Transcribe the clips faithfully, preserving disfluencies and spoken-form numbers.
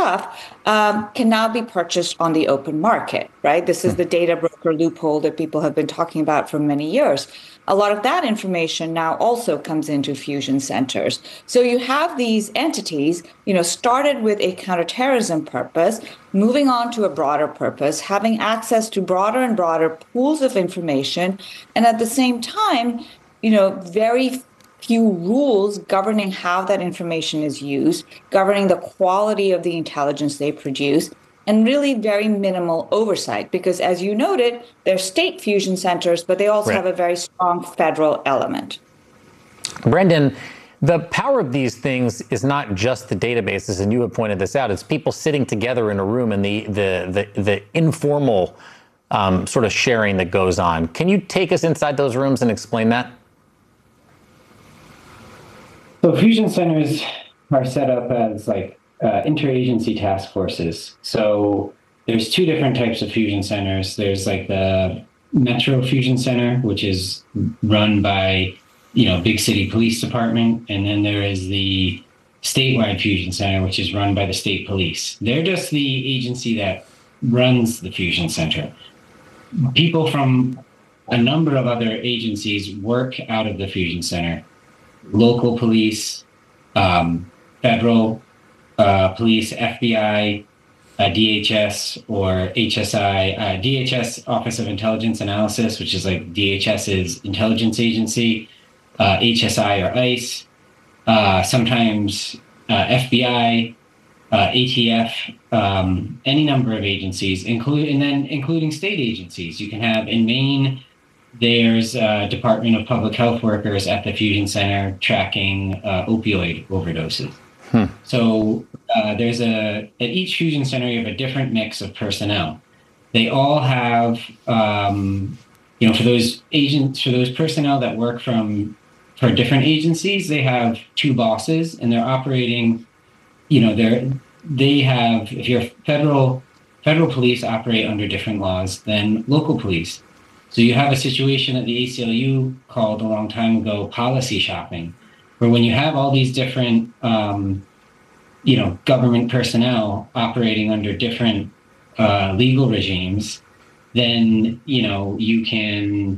stuff um, can now be purchased on the open market, right? This is the data broker loophole that people have been talking about for many years. A lot of that information now also comes into fusion centers. So you have these entities, you know, started with a counterterrorism purpose, moving on to a broader purpose, having access to broader and broader pools of information, and at the same time, you know, very few rules governing how that information is used, governing the quality of the intelligence they produce, and really very minimal oversight because, as you noted, they're state fusion centers, but they also right. have a very strong federal element. Brendan, the power of these things is not just the databases, and you have pointed this out. It's people sitting together in a room and the the the, the informal um, sort of sharing that goes on. Can you take us inside those rooms and explain that? So fusion centers are set up as like uh, interagency task forces. So there's two different types of fusion centers. There's like the Metro Fusion Center, which is run by, you know, big city police department. And then there is the statewide fusion center, which is run by the state police. They're just the agency that runs the fusion center. People from a number of other agencies work out of the fusion center. Local police, um, federal uh, police, F B I, uh, D H S or H S I, uh, D H S Office of Intelligence Analysis, which is like DHS's intelligence agency, uh, H S I or ICE, uh, sometimes uh, F B I, uh, A T F, um, any number of agencies, include, and then including state agencies. You can have in Maine, there's a Department of Public Health workers at the Fusion Center tracking uh, opioid overdoses. Hmm. So uh, there's a, at each Fusion Center, you have a different mix of personnel. They all have, um, you know, for those agents, for those personnel that work from, for different agencies, they have two bosses and they're operating, you know, they're, they have, if you're federal, federal police operate under different laws than local police. So you have a situation that the A C L U called a long time ago policy shopping, where when you have all these different, um, you know, government personnel operating under different uh, legal regimes, then, you know, you can,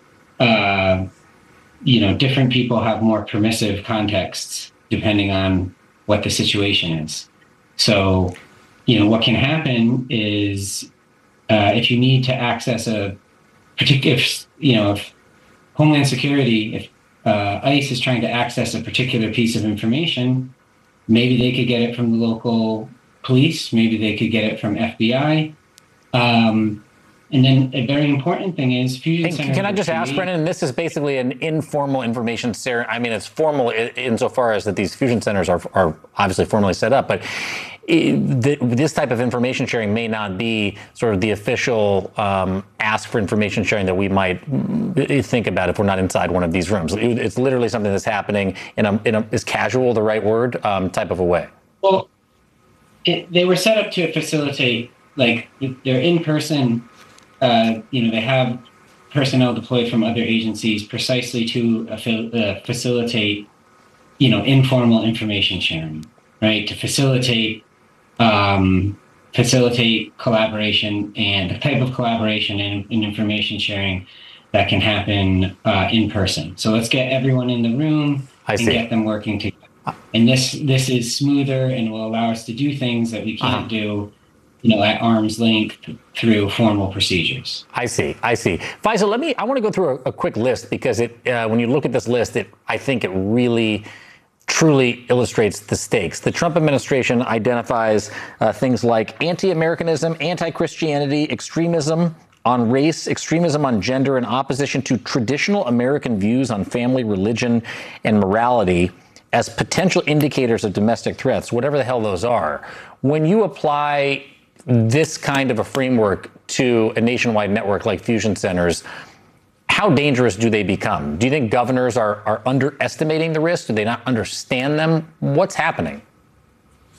uh, you know, different people have more permissive contexts depending on what the situation is. So, you know, what can happen is uh, if you need to access a particular, if, you know, if Homeland Security, if uh, ICE is trying to access a particular piece of information, maybe they could get it from the local police, maybe they could get it from F B I. Um, and then a very important thing is Fusion Center. Can I just ask, Brendan, this is basically an informal information sharing. I mean, it's formal insofar as that these fusion centers are, are obviously formally set up, but it, this type of information sharing may not be sort of the official um, ask for information sharing that we might think about if we're not inside one of these rooms. It's literally something that's happening in a, in a is casual the right word, um, type of a way? Well, it, they were set up to facilitate, like, they're in person. Uh, you know, they have personnel deployed from other agencies precisely to uh, facilitate, you know, informal information sharing, right? To facilitate, um, facilitate collaboration and the type of collaboration and, and information sharing that can happen uh, in person. So let's get everyone in the room I and see. get them working together. And this this is smoother and will allow us to do things that we can't uh-huh. do, you know, at arm's length through formal procedures. I see. I see. Faisal, let me, I want to go through a, a quick list because it, uh, when you look at this list, it, I think it really truly illustrates the stakes. The Trump administration identifies uh, things like anti-Americanism, anti-Christianity, extremism on race, extremism on gender, and opposition to traditional American views on family, religion, and morality as potential indicators of domestic threats, whatever the hell those are. When you apply this kind of a framework to a nationwide network like Fusion Centers, how dangerous do they become? Do you think governors are, are underestimating the risk? Do they not understand them? What's happening?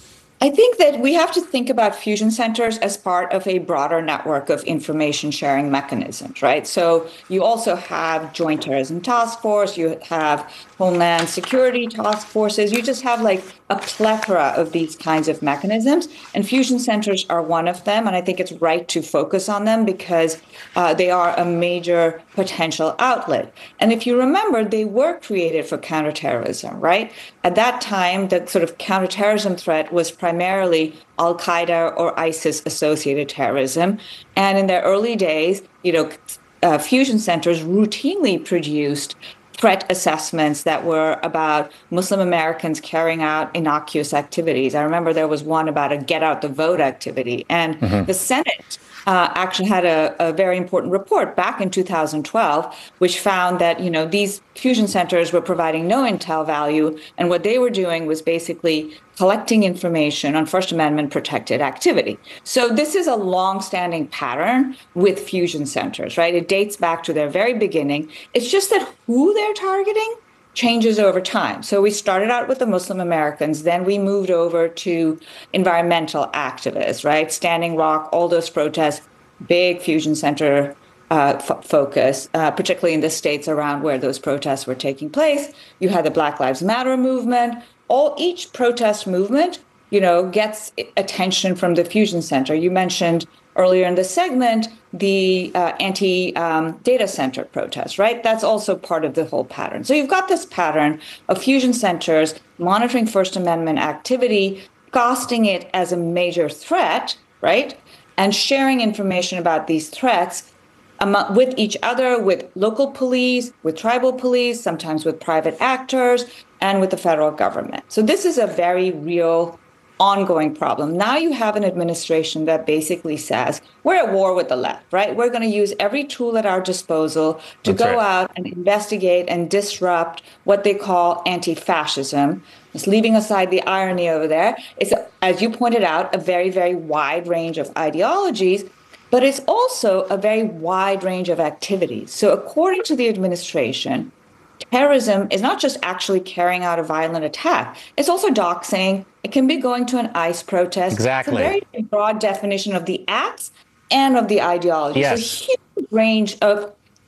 I think that we have to think about fusion centers as part of a broader network of information sharing mechanisms, right? So you also have Joint Terrorism Task Force, you have Homeland Security Task Forces, you just have like a plethora of these kinds of mechanisms, and fusion centers are one of them. And I think it's right to focus on them because uh, they are a major potential outlet. And if you remember, they were created for counterterrorism, right? At that time, the sort of counterterrorism threat was primarily Al-Qaeda or ISIS-associated terrorism. And in their early days, you know, uh, fusion centers routinely produced threat assessments that were about Muslim Americans carrying out innocuous activities. I remember there was one about a get out the vote activity. And mm-hmm. the Senate uh, actually had a, a very important report back in two thousand twelve, which found that, you know, these fusion centers were providing no intel value. And what they were doing was basically collecting information on First Amendment protected activity. So this is a long-standing pattern with fusion centers, right? It dates back to their very beginning. It's just that who they're targeting changes over time. So we started out with the Muslim Americans, then we moved over to environmental activists, right? Standing Rock, all those protests, big fusion center uh, f- focus, uh, particularly in the states around where those protests were taking place. You had the Black Lives Matter movement. All each protest movement, you know, gets attention from the fusion center. You mentioned earlier in the segment the uh, anti-data um, center protests, right? That's also part of the whole pattern. So you've got this pattern of fusion centers monitoring First Amendment activity, costing it as a major threat, right? And sharing information about these threats among, with each other, with local police, with tribal police, sometimes with private actors, and with the federal government. So this is a very real ongoing problem. Now you have an administration that basically says, we're at war with the left, right? We're going to use every tool at our disposal to That's go right. out and investigate and disrupt what they call anti-fascism. Just leaving aside the irony over there, it's, as you pointed out, a very, very wide range of ideologies, but it's also a very wide range of activities. So according to the administration, terrorism is not just actually carrying out a violent attack. It's also doxing. It can be going to an ICE protest. Exactly. It's a very broad definition of the acts and of the ideology. Yes. So a huge range of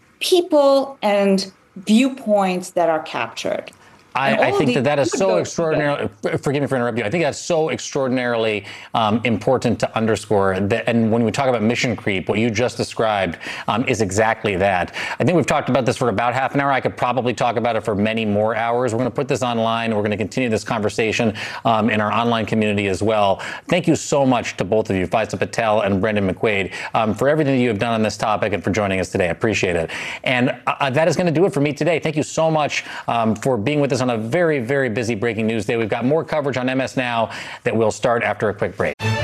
people and viewpoints that are captured. I, I think that that is so extraordinarily, forgive me for interrupting you, I think that's so extraordinarily um, important to underscore that. And when we talk about mission creep, what you just described um, is exactly that. I think we've talked about this for about half an hour. I could probably talk about it for many more hours. We're going to put this online. We're going to continue this conversation um, in our online community as well. Thank you so much to both of you, Faiza Patel and Brendan McQuaid, um, for everything that you have done on this topic and for joining us today. I appreciate it. And uh, that is going to do it for me today. Thank you so much um, for being with us on a very, very busy breaking news day. We've got more coverage on M S Now that will start after a quick break.